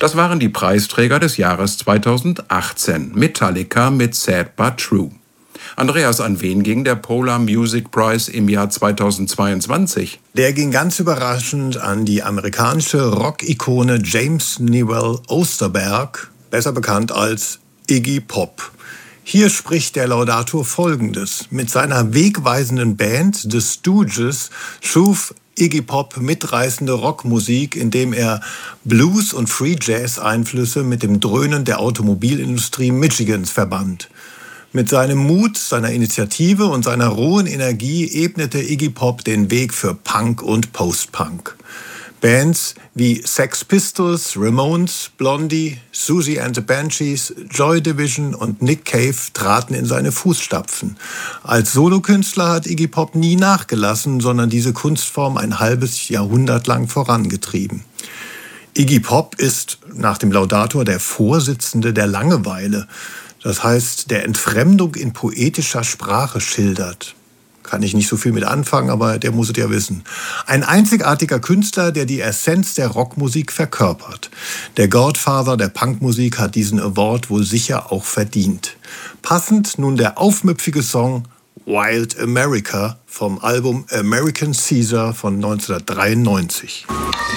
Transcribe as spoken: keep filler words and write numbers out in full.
Das waren die Preisträger des Jahres zweitausendachtzehn. Metallica mit Sad But True. Andreas, an wen ging der Polar Music Prize im Jahr zweitausendzweiundzwanzig? Der ging ganz überraschend an die amerikanische Rock-Ikone James Newell Osterberg, besser bekannt als Iggy Pop. Hier spricht der Laudator Folgendes: Mit seiner wegweisenden Band The Stooges schuf Iggy Pop mitreißende Rockmusik, indem er Blues- und Free-Jazz-Einflüsse mit dem Dröhnen der Automobilindustrie Michigans verband. Mit seinem Mut, seiner Initiative und seiner rohen Energie ebnete Iggy Pop den Weg für Punk und Post-Punk. Bands wie Sex Pistols, Ramones, Blondie, Susie and the Banshees, Joy Division und Nick Cave traten in seine Fußstapfen. Als Solokünstler hat Iggy Pop nie nachgelassen, sondern diese Kunstform ein halbes Jahrhundert lang vorangetrieben. Iggy Pop ist nach dem Laudator der Vorsitzende der Langeweile. Das heißt, der Entfremdung in poetischer Sprache schildert. Kann ich nicht so viel mit anfangen, aber der muss es ja wissen. Ein einzigartiger Künstler, der die Essenz der Rockmusik verkörpert. Der Godfather der Punkmusik hat diesen Award wohl sicher auch verdient. Passend nun der aufmüpfige Song Wild America vom Album American Caesar von neunzehnhundertdreiundneunzig.